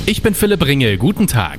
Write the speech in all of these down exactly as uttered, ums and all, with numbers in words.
Ich bin Philipp Ringel, guten Tag.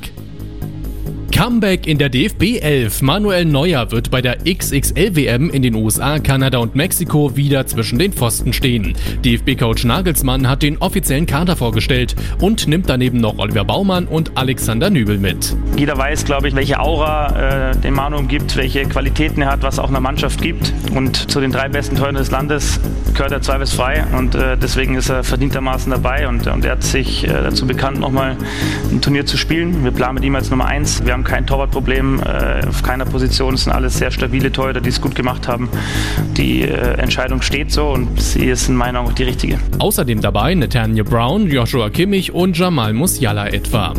Comeback in der D F B elf. Manuel Neuer wird bei der X X L W M in den U S A, Kanada und Mexiko wieder zwischen den Pfosten stehen. D F B-Coach Nagelsmann hat den offiziellen Kader vorgestellt und nimmt daneben noch Oliver Baumann und Alexander Nübel mit. Jeder weiß, glaube ich, welche Aura äh, den Manu umgibt, welche Qualitäten er hat, was auch einer Mannschaft gibt. Und zu den drei besten Torhütern des Landes gehört er zweifelsfrei und äh, deswegen ist er verdientermaßen dabei und, und er hat sich äh, dazu bekannt, nochmal ein Turnier zu spielen. Wir planen mit ihm als Nummer eins. Wir haben kein Torwartproblem äh, auf keiner Position. Es sind alles sehr stabile Torhüter, die es gut gemacht haben. Die äh, Entscheidung steht so und sie ist in meinen Augen auch die richtige. Außerdem dabei Nathaniel Brown, Joshua Kimmich und Jamal Musiala etwa.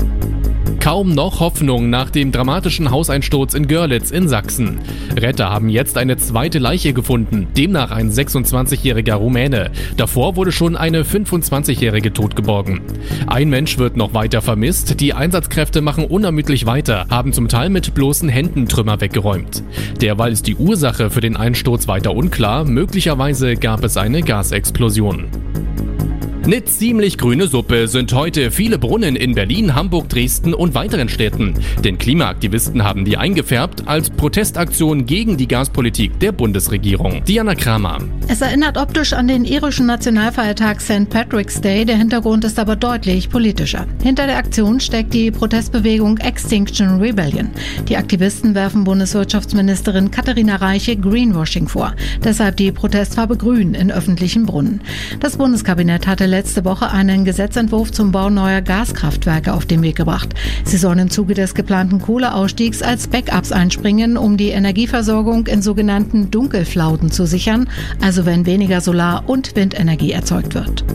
Kaum noch Hoffnung nach dem dramatischen Hauseinsturz in Görlitz in Sachsen. Retter haben jetzt eine zweite Leiche gefunden, demnach ein sechsundzwanzigjähriger Rumäne. Davor wurde schon eine fünfundzwanzigjährige totgeborgen. Ein Mensch wird noch weiter vermisst. Die Einsatzkräfte machen unermüdlich weiter, haben zum Teil mit bloßen Händen Trümmer weggeräumt. Derweil ist die Ursache für den Einsturz weiter unklar. Möglicherweise gab es eine Gasexplosion. Eine ziemlich grüne Suppe sind heute viele Brunnen in Berlin, Hamburg, Dresden und weiteren Städten. Denn Klimaaktivisten haben die eingefärbt als Protestaktion gegen die Gaspolitik der Bundesregierung. Diana Kramer. Es erinnert optisch an den irischen Nationalfeiertag Sankt Patrick's Day, der Hintergrund ist aber deutlich politischer. Hinter der Aktion steckt die Protestbewegung Extinction Rebellion. Die Aktivisten werfen Bundeswirtschaftsministerin Katharina Reiche Greenwashing vor. Deshalb die Protestfarbe Grün in öffentlichen Brunnen. Das Bundeskabinett hatte letzte Woche einen Gesetzentwurf zum Bau neuer Gaskraftwerke auf den Weg gebracht. Sie sollen im Zuge des geplanten Kohleausstiegs als Backups einspringen, um die Energieversorgung in sogenannten Dunkelflauten zu sichern, also wenn weniger Solar- und Windenergie erzeugt wird.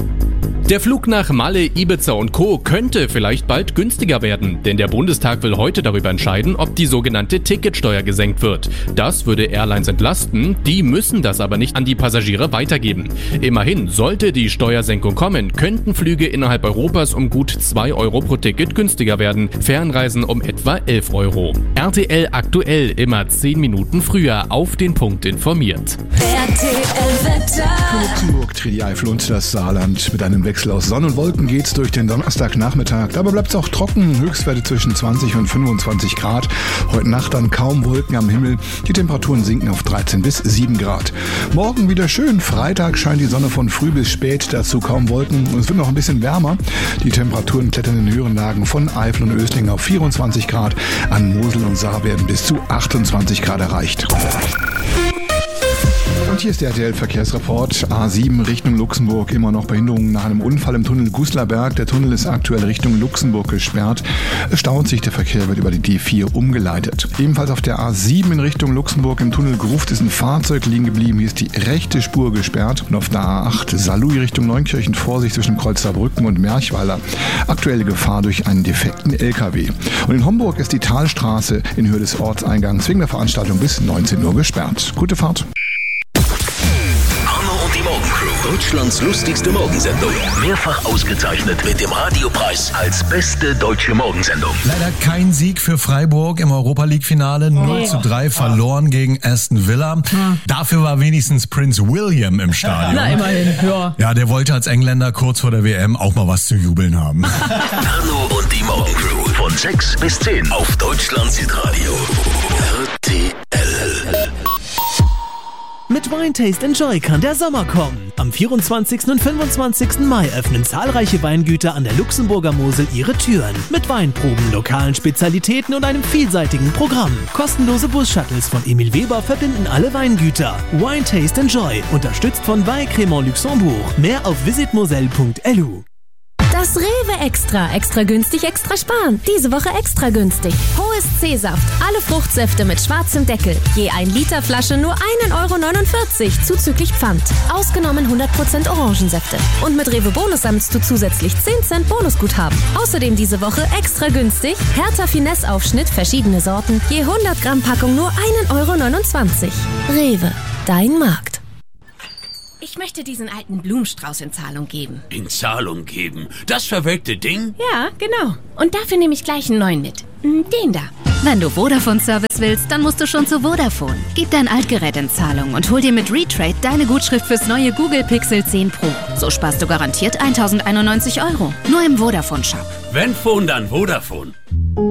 Der Flug nach Malle, Ibiza und Co. könnte vielleicht bald günstiger werden, denn der Bundestag will heute darüber entscheiden, ob die sogenannte Ticketsteuer gesenkt wird. Das würde Airlines entlasten, die müssen das aber nicht an die Passagiere weitergeben. Immerhin, sollte die Steuersenkung kommen, könnten Flüge innerhalb Europas um gut zwei Euro pro Ticket günstiger werden, Fernreisen um etwa elf Euro. R T L aktuell immer zehn Minuten früher auf den Punkt informiert. R T L-Wetter. Luxemburg, Trier, Eifel und das Saarland. Mit einem Wechsel aus Sonne und Wolken geht's durch den Donnerstagnachmittag. Dabei bleibt es auch trocken. Höchstwerte zwischen zwanzig und fünfundzwanzig Grad. Heute Nacht dann kaum Wolken am Himmel. Die Temperaturen sinken auf dreizehn bis sieben Grad. Morgen wieder schön. Freitag scheint die Sonne von früh bis spät. Dazu kaum Wolken. Und es wird noch ein bisschen wärmer. Die Temperaturen klettern in den höheren Lagen von Eifel und Ösling auf vierundzwanzig Grad. An Mosel und Saar werden bis zu achtundzwanzig Grad erreicht. Und hier ist der R T L-Verkehrsreport. A sieben Richtung Luxemburg, immer noch Behinderungen nach einem Unfall im Tunnel Guslarberg. Der Tunnel ist aktuell Richtung Luxemburg gesperrt. Es staut sich, der Verkehr wird über die D vier umgeleitet. Ebenfalls auf der A sieben in Richtung Luxemburg im Tunnel Gruft ist ein Fahrzeug liegen geblieben. Hier ist die rechte Spur gesperrt. Und auf der A acht Saarlouis Richtung Neunkirchen, Vorsicht zwischen Kreuz Saarbrücken und Merchweiler. Aktuelle Gefahr durch einen defekten L K W. Und in Homburg ist die Talstraße in Höhe des Ortseingangs wegen der Veranstaltung bis neunzehn Uhr gesperrt. Gute Fahrt. Deutschlands lustigste Morgensendung. Mehrfach ausgezeichnet mit dem Radiopreis als beste deutsche Morgensendung. Leider kein Sieg für Freiburg im Europa-League-Finale. null zu drei verloren gegen Aston Villa. Dafür war wenigstens Prince William im Stadion. Na, immerhin, ja. Ja, der wollte als Engländer kurz vor der W M auch mal was zu jubeln haben. Arno und die Morgencrew von sechs bis zehn auf Deutschlands Hitradio. R T L. Mit Wine Taste Enjoy kann der Sommer kommen. Am vierundzwanzigsten und fünfundzwanzigsten Mai öffnen zahlreiche Weingüter an der Luxemburger Mosel ihre Türen. Mit Weinproben, lokalen Spezialitäten und einem vielseitigen Programm. Kostenlose Bus-Shuttles von Emil Weber verbinden alle Weingüter. Wine Taste Enjoy, unterstützt von Wein Crémant Luxembourg. Mehr auf visit moselle punkt l u. Das Rewe Extra. Extra günstig, extra sparen. Diese Woche extra günstig. Hohes C-Saft. Alle Fruchtsäfte mit schwarzem Deckel. Je ein Liter Flasche nur ein Euro neunundvierzig zuzüglich Pfand. Ausgenommen hundert Prozent Orangensäfte. Und mit Rewe Bonus sammelst du zusätzlich zehn Cent Bonusguthaben. Außerdem diese Woche extra günstig. Hertha Finesse Aufschnitt, verschiedene Sorten. Je hundert Gramm Packung nur ein Euro neunundzwanzig. Rewe. Dein Markt. Ich möchte diesen alten Blumenstrauß in Zahlung geben. In Zahlung geben? Das verwelkte Ding? Ja, genau. Und dafür nehme ich gleich einen neuen mit. Den da. Wenn du Vodafone-Service willst, dann musst du schon zu Vodafone. Gib dein Altgerät in Zahlung und hol dir mit Retrade deine Gutschrift fürs neue Google Pixel zehn Pro. So sparst du garantiert tausendeinundneunzig Euro. Nur im Vodafone-Shop. Wenn Phone, dann Vodafone.